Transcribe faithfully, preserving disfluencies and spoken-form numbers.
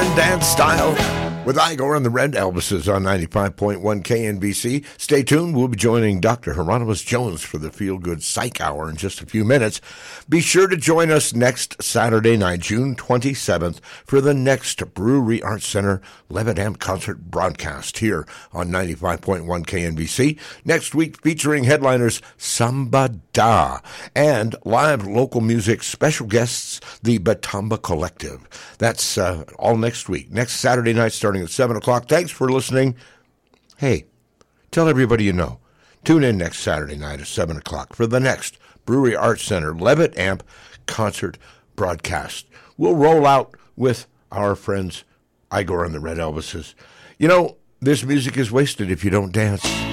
dance style with Igor and the Red Elvises on ninety-five point one K N B C. Stay tuned. We'll be joining Doctor Hieronymus Jones for the Feel Good Psych Hour in just a few minutes. Be sure to join us next Saturday night, June twenty-seventh, for the next Brewery Arts Center Levitt Amp concert broadcast here on ninety-five point one K N B C. Next week featuring headliners Samba Da and live local music special guests, the Batamba Collective. That's uh, all next week. Next Saturday night starting at seven o'clock. Thanks for listening. Hey, tell everybody you know. Tune in next Saturday night at seven o'clock for the next Brewery Arts Center Levitt Amp concert broadcast. We'll roll out with our friends Igor and the Red Elvises. You know, this music is wasted if you don't dance.